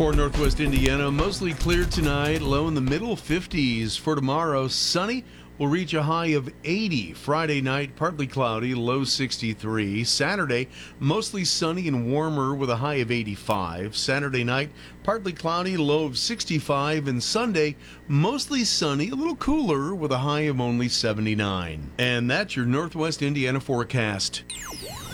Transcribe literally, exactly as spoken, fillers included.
For Northwest Indiana, mostly clear tonight, low in the middle fifties. For tomorrow, sunny, will reach a high of eighty. Friday night, partly cloudy, low sixty-three. Saturday, mostly sunny and warmer with a high of eighty-five. Saturday night, partly cloudy, low of sixty-five. And Sunday, mostly sunny, a little cooler with a high of only seventy-nine. And that's your Northwest Indiana forecast.